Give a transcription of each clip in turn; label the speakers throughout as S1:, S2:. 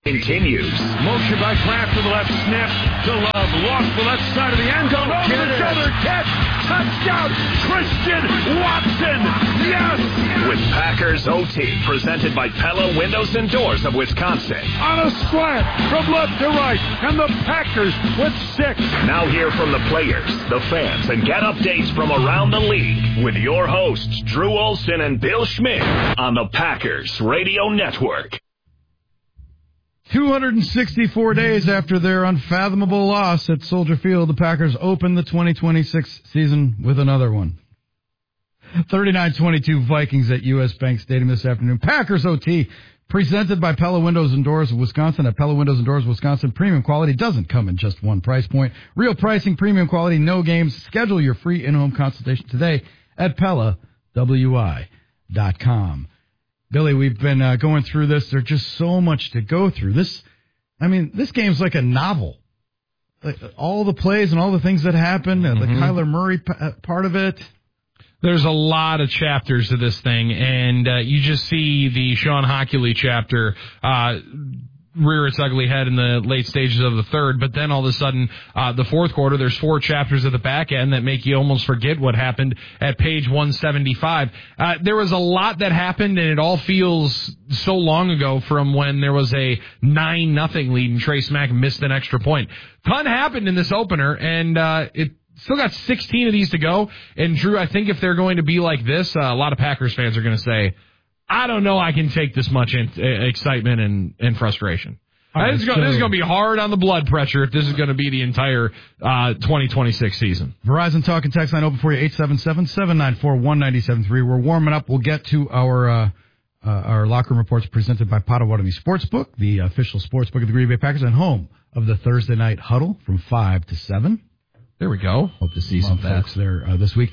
S1: continues.
S2: Motion by Kraft to the left, snap to Love, lost the left side of the end zone, over the shoulder, catch, touchdown, Christian Watson, yes!
S1: With Packers OT, presented by Pella Windows and Doors of Wisconsin.
S2: On a slant from left to right, and the Packers with 6.
S1: Now hear from the players, the fans, and get updates from around the league with your hosts, Drew Olson and Bill Schmidt on the Packers Radio Network.
S3: 264 days after their unfathomable loss at Soldier Field, the Packers open the 2026 season with another one. 39-22 Vikings at U.S. Bank Stadium this afternoon. Packers OT, presented by Pella Windows and Doors of Wisconsin. At Pella Windows and Doors of Wisconsin, premium quality doesn't come in just one price point. Real pricing, premium quality, no games. Schedule your free in-home consultation today at PellaWI.com. Billy, we've been going through this. There's just so much to go through. This game's like a novel. Like, all the plays and all the things that happened, the Kyler Murray part of it.
S4: There's a lot of chapters to this thing, and you just see the Sean Hockley chapter rear its ugly head in the late stages of the third, but then all of a sudden, the fourth quarter, there's 4 chapters at the back end that make you almost forget what happened at page 175. There was a lot that happened, and it all feels so long ago from when there was a 9-0 lead and Trey Smack missed an extra point. Ton happened in this opener, and it still got 16 of these to go. And Drew, I think if they're going to be like this, a lot of Packers fans are going to say, I don't know I can take this much excitement and frustration.
S3: Right,
S4: this is going to be hard on the blood pressure if this is going to be the entire 2026 season.
S3: Verizon Talk and Text line open for you, 877-794-1973. We're warming up. We'll get to our locker room reports presented by Potawatomi Sportsbook, the official sportsbook of the Green Bay Packers, and home of the Thursday night huddle from 5 to 7.
S4: There we go.
S3: Hope to see some folks there this week.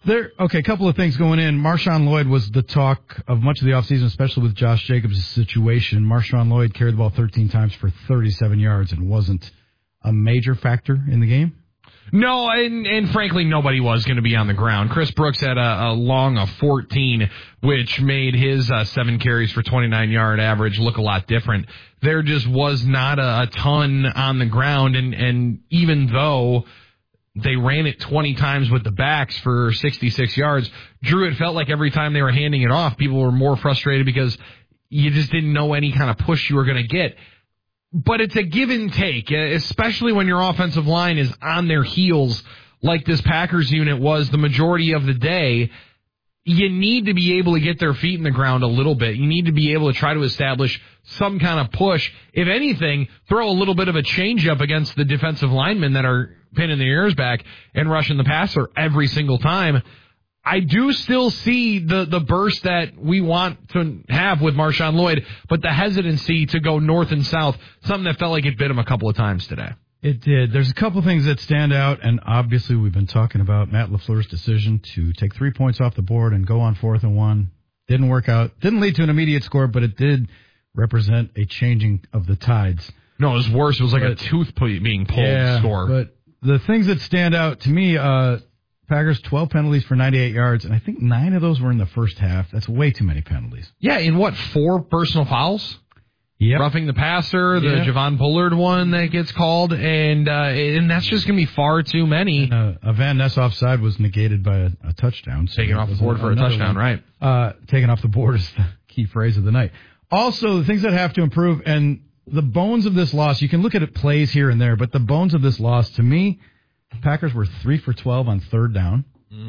S3: A couple of things going in. Marshawn Lloyd was the talk of much of the offseason, especially with Josh Jacobs' situation. Marshawn Lloyd carried the ball 13 times for 37 yards and wasn't a major factor in the game.
S4: No, and frankly, nobody was going to be on the ground. Chris Brooks had a long of 14, which made his 7 carries for 29-yard average look a lot different. There just was not a ton on the ground, and even though they ran it 20 times with the backs for 66 yards. Drew, it felt like every time they were handing it off, people were more frustrated because you just didn't know any kind of push you were going to get. But it's a give and take, especially when your offensive line is on their heels like this Packers unit was the majority of the day. You need to be able to get their feet in the ground a little bit. You need to be able to try to establish some kind of push. If anything, throw a little bit of a change-up against the defensive linemen that are pinning their ears back and rushing the passer every single time. I do still see the burst that we want to have with Marshawn Lloyd, but the hesitancy to go north and south, something that felt like it bit him a couple of times today.
S3: It did. There's a couple things that stand out, and obviously we've been talking about Matt LaFleur's decision to take 3 points off the board and go on 4th and 1. Didn't work out. Didn't lead to an immediate score, but it did represent a changing of the tides.
S4: No, it was worse. It was like a tooth being pulled score.
S3: But the things that stand out to me, Packers 12 penalties for 98 yards, and I think 9 of those were in the first half. That's way too many penalties.
S4: Yeah, in 4 personal fouls?
S3: Yep.
S4: Roughing the passer, the Javon Bullard one that gets called, and that's just going to be far too many.
S3: And, a Van Ness offside was negated by a touchdown. So
S4: taken off the board for a touchdown, right.
S3: Taken off the board is the key phrase of the night. Also, the things that have to improve, and the bones of this loss, you can look at it plays here and there, but the bones of this loss, to me, the Packers were 3 for 12 on 3rd down.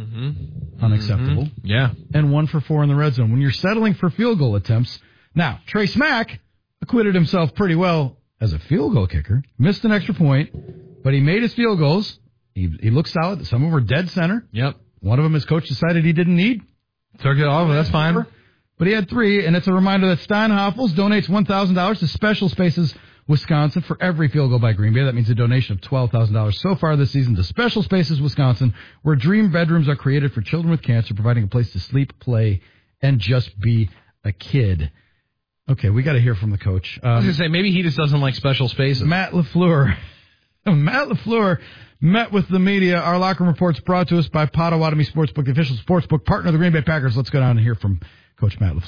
S3: Unacceptable.
S4: Yeah.
S3: And 1 for 4 in the red zone. When you're settling for field goal attempts, now, Trey Smack acquitted himself pretty well as a field goal kicker. Missed an extra point, but he made his field goals. He looked solid. Some of them were dead center.
S4: Yep.
S3: One of them his coach decided he didn't need.
S4: Took it off, that's fine.
S3: But he had 3, and it's a reminder that Steinhoffels donates $1,000 to Special Spaces Wisconsin for every field goal by Green Bay. That means a donation of $12,000 so far this season to Special Spaces Wisconsin, where dream bedrooms are created for children with cancer, providing a place to sleep, play, and just be a kid. Okay, we got to hear from the coach.
S4: I was going to say, maybe he just doesn't like special spaces.
S3: Matt LaFleur. Matt LaFleur met with the media. Our locker room report's brought to us by Potawatomi Sportsbook, the official sportsbook partner of the Green Bay Packers. Let's go down and hear from Coach Matt LaFleur.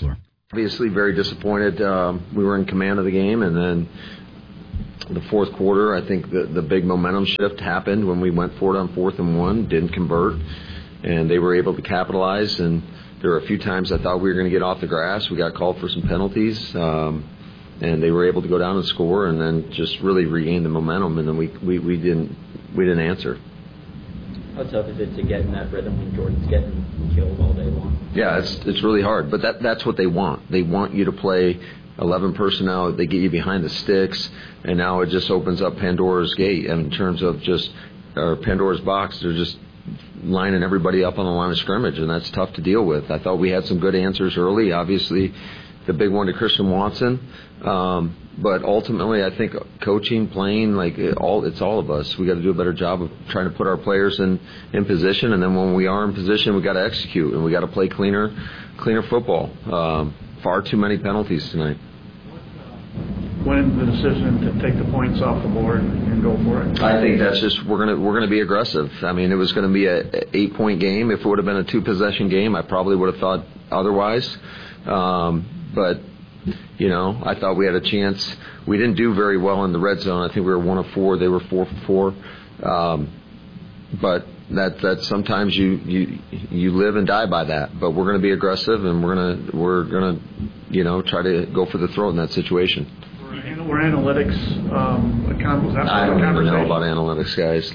S5: Obviously very disappointed. We were in command of the game, and then the fourth quarter, I think the big momentum shift happened when we went for it on 4th and 1, didn't convert, and they were able to capitalize. And there were a few times I thought we were going to get off the grass. We got called for some penalties, and they were able to go down and score, and then just really regain the momentum. And then we didn't answer.
S6: How tough is it to get in that rhythm when Jordan's getting killed all day long?
S5: Yeah, it's really hard, but that's what they want. They want you to play 11 personnel. They get you behind the sticks, and now it just opens up Pandora's gate in terms of Pandora's box. They're just lining everybody up on the line of scrimmage, and that's tough to deal with. I thought we had some good answers early. Obviously, the big one to Christian Watson. But ultimately, I think coaching, playing, it's all of us. We got to do a better job of trying to put our players in position, and then when we are in position, we got to execute, and we got to play cleaner football. Far too many penalties tonight.
S7: When the decision to take the points off the board and go for it?
S5: I think that's just we're gonna be aggressive. I mean, it was going to be a 8-point game. If it would have been a 2-possession game, I probably would have thought otherwise. But I thought we had a chance. We didn't do very well in the red zone. I think we were 1 of 4. They were 4 for 4. But that sometimes you live and die by that. But we're going to be aggressive, and we're gonna try to go for the throat in that situation.
S7: Were analytics was that
S5: I don't
S7: even
S5: know about analytics, guys.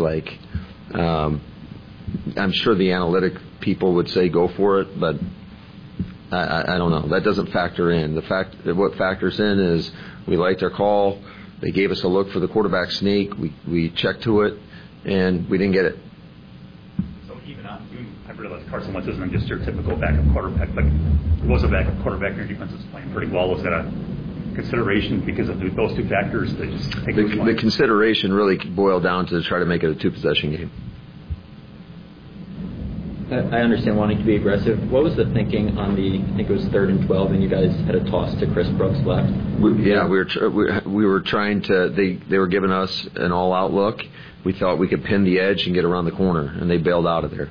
S5: I'm sure the analytic people would say go for it, but I don't know. That doesn't factor in. What factors in is we liked our call. They gave us a look for the quarterback sneak. We checked to it, and we didn't get it.
S8: So even I realize Carson Wentz isn't just your typical backup quarterback, but it was a backup quarterback. Your defense is playing pretty well. Was that a consideration because of those two factors that just take
S5: the consideration really boiled down to try to make it a 2-possession game.
S6: I understand wanting to be aggressive. What was the thinking on I think it was 3rd and 12, and you guys had a toss to Chris Brooks left?
S5: We were trying to. They were giving us an all-out look. We thought we could pin the edge and get around the corner, and they bailed out of there.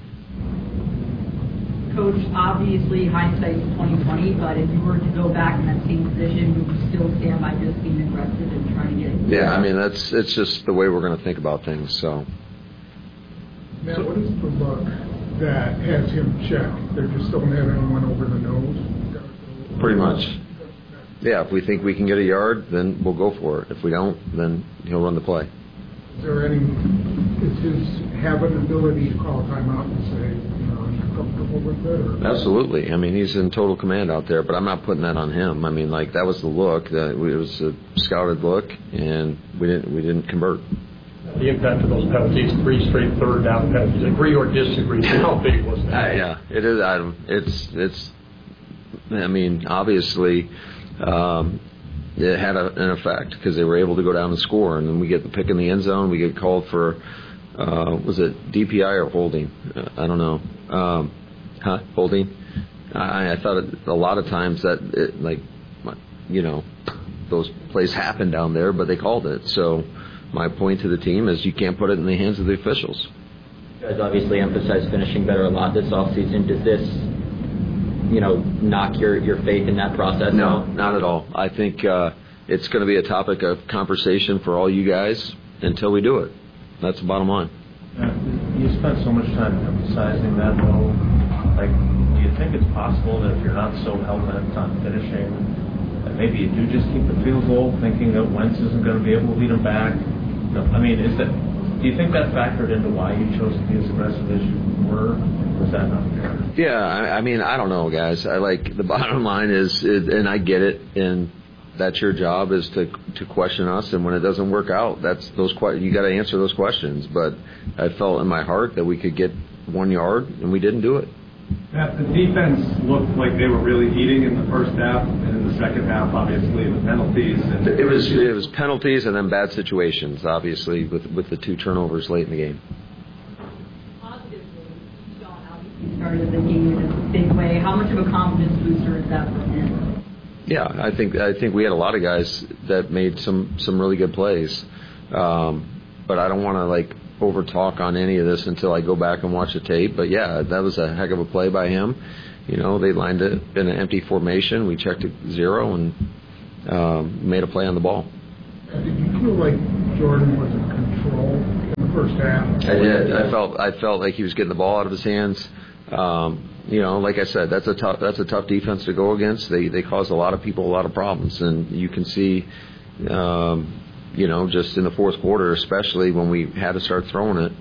S9: Coach, obviously hindsight is 20/20, but if you were to go back in that same position, would you still stand by just being aggressive and trying to get it?
S5: Yeah, I mean it's just the way we're going to think about things. So.
S10: Matt, what is the look that has him checked? They just don't have anyone over the nose?
S5: Pretty much. Yeah, if we think we can get a yard, then we'll go for it. If we don't, then he'll run the play.
S10: Is his have an ability to call a timeout and say, I'm comfortable with it? Or?
S5: Absolutely. I mean, he's in total command out there, but I'm not putting that on him. I mean, that was the look. It was a scouted look, and we didn't convert.
S7: The impact of those penalties, 3 straight third down penalties. Agree or disagree? How big was that?
S5: Yeah, it is. It's. I mean, obviously, it had an effect because they were able to go down and score, and then we get the pick in the end zone. We get called for, was it DPI or holding? I don't know. Holding. I thought a lot of times that those plays happen down there, but they called it. So my point to the team is you can't put it in the hands of the officials.
S6: You guys obviously emphasize finishing better a lot this offseason. Does this, knock your faith in that process?
S5: No, not at all. I think it's going to be a topic of conversation for all you guys until we do it. That's the bottom line.
S11: You spent so much time emphasizing that, though. Do you think it's possible that if you're not so hell-bent on finishing, that maybe you do just keep the field goal, thinking that Wentz isn't going to be able to lead them back? Do you think that factored into why you chose to be as aggressive as you were? Or was that not fair?
S5: Yeah, I mean, I don't know, guys. The bottom line is, and I get it, and that's your job is to question us, and when it doesn't work out, you got to answer those questions. But I felt in my heart that we could get 1 yard, and we didn't do it.
S12: Matt, the defense looked like they were really eating in the first half, and in the second half, obviously, the penalties.
S5: It was penalties and then bad situations, obviously, with the 2 turnovers late in the game.
S9: Positively, Sean obviously started the game in a big way. How much of a confidence booster is that for him?
S5: Yeah, I think we had a lot of guys that made some really good plays, but I don't want to over talk on any of this until I go back and watch the tape. But yeah, that was a heck of a play by him, they lined it in an empty formation. We checked it 0 and made a play on the ball.
S10: Did you feel like Jordan was in control in the first half?
S5: I did. I felt like he was getting the ball out of his hands. Like I said, that's a tough defense to go against. They cause a lot of people a lot of problems, and you can see, just in the fourth quarter, especially when we had to start throwing it.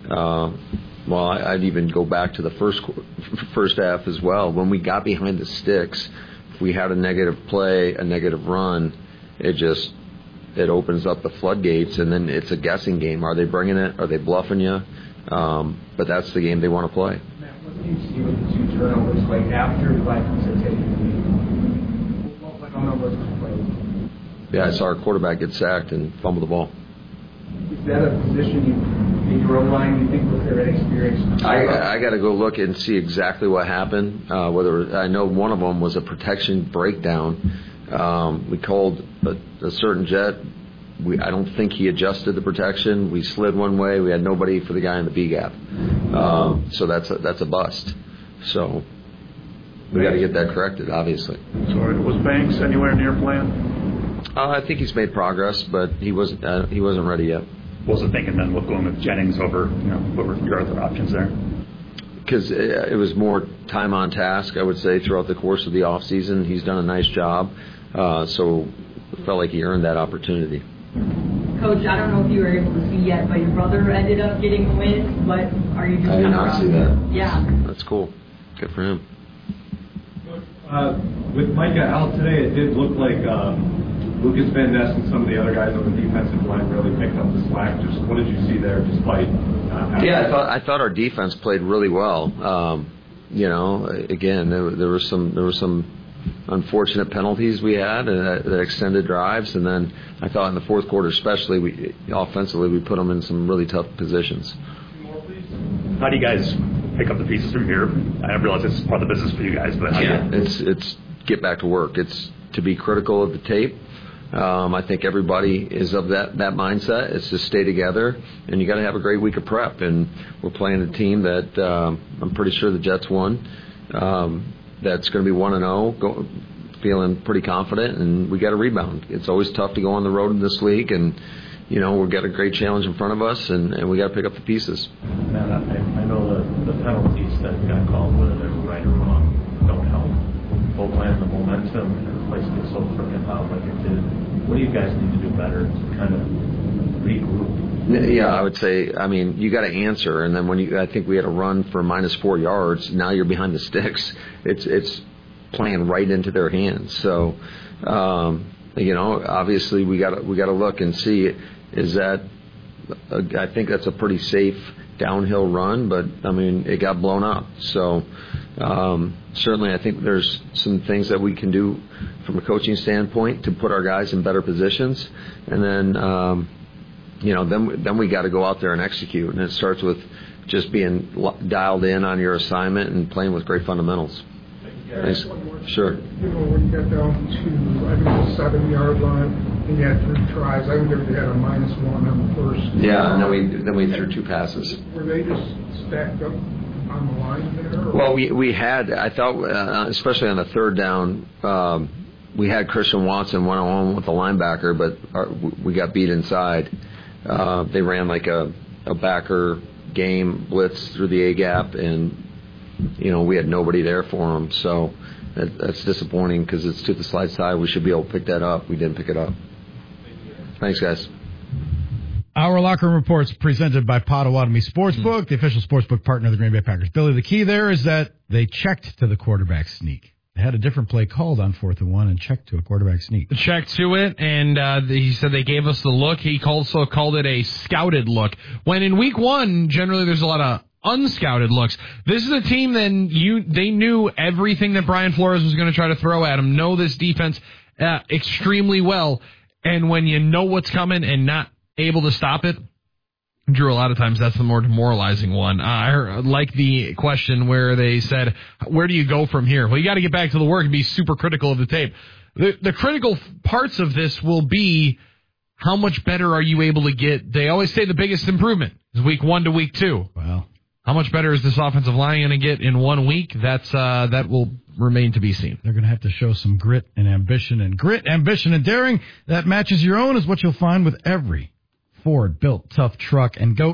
S5: I'd even go back to the first half as well. When we got behind the sticks, if we had a negative play, a negative run, it opens up the floodgates, and then it's a guessing game. Are they bringing it? Are they bluffing you? But that's the game they want to play.
S13: Matt, what do you see with the 2 turnovers? Like after the Vikings had taken the lead, what on those plays?
S5: Yeah, I saw our quarterback get sacked and fumble the ball.
S13: Is that a position in your own line you think was their inexperience?
S5: I got to go look and see exactly what happened. Whether I know one of them was a protection breakdown. We called a certain jet. I don't think he adjusted the protection. We slid one way. We had nobody for the guy in the B gap. So that's a bust. So we got to get that corrected, obviously.
S2: So was Banks anywhere near plan?
S5: I think he's made progress, but he wasn't ready yet.
S8: What was the thinking then with going with Jennings over your other options there?
S5: Because it was more time on task, I would say, throughout the course of the off season. He's done a nice job, so it felt like he earned that opportunity.
S9: Coach, I don't know if you were able to see yet, but your brother ended up getting the win. But are you just
S5: I did not see that.
S9: Yeah.
S5: That's cool. Good for him.
S12: With Micah out today, it did look like Lucas Van Ness and some of the other guys on the defensive line really picked up the slack. Just what did you see there, despite?
S5: I thought our defense played really well. Again, there were some unfortunate penalties we had that extended drives, and then I thought in the fourth quarter, especially offensively, we put them in some really tough positions.
S8: How do you guys pick up the pieces from here? I realize it's part of the business for you guys, but
S5: it's get back to work. It's to be critical of the tape. I think everybody is of that mindset. It's to stay together, and you got to have a great week of prep. And we're playing a team that I'm pretty sure the Jets won. That's going to be 1-0, feeling pretty confident, and we got to rebound. It's always tough to go on the road in this league, and we've got a great challenge in front of us, and we got to pick up the pieces.
S11: Matt, I know the penalties that got called, whether they're right or wrong, don't help. Both land the momentum and the place gets so freaking hot like it did. What do you guys need to do better to kind of regroup?
S5: Yeah, I would say, you got to answer, and then I think we had a run for -4 yards. Now you're behind the sticks. It's playing right into their hands. So, obviously we got to look and see, is that? I think that's a pretty safe downhill run, but it got blown up. So certainly I think there's some things that we can do from a coaching standpoint to put our guys in better positions, and then then we got to go out there and execute, and it starts with just being dialed in on your assignment and playing with great fundamentals. Thanks. Sure.
S10: When you got down to, I think, the 7-yard line, and you had 3 tries, I think they had a -1 on the first.
S5: Yeah, and then we threw 2 passes.
S10: Were they just stacked up on the line there? Or?
S5: Well, we had, I thought, especially on the third down, we had Christian Watson one-on-one with the linebacker, but we got beat inside. They ran like a backer game blitz through the A-gap, and we had nobody there for him. So that's disappointing because it's to the slide side. We should be able to pick that up. We didn't pick it up. Thanks, guys.
S3: Our Locker Room Reports presented by Potawatomi Sportsbook, the official sportsbook partner of the Green Bay Packers. Billy, the key there is that they checked to the quarterback sneak. They had a different play called on 4th and 1 and checked to a quarterback sneak.
S4: Checked to it, and he said they gave us the look. He also called it a scouted look. When in week 1, generally there's a lot of unscouted looks. This is a team they knew everything that Brian Flores was going to try to throw at them, know this defense extremely well, and when you know what's coming and not able to stop it, Drew, a lot of times that's the more demoralizing one. I like the question where they said, where do you go from here? Well, you got to get back to the work and be super critical of the tape. The critical parts of this will be how much better are you able to get. They always say the biggest improvement is week 1 to week 2.
S3: Well,
S4: How much better is this offensive line going to get in 1 week? That will remain to be seen.
S3: They're going to have to show some grit, ambition, and daring that matches your own is what you'll find with every Ford built tough truck. And go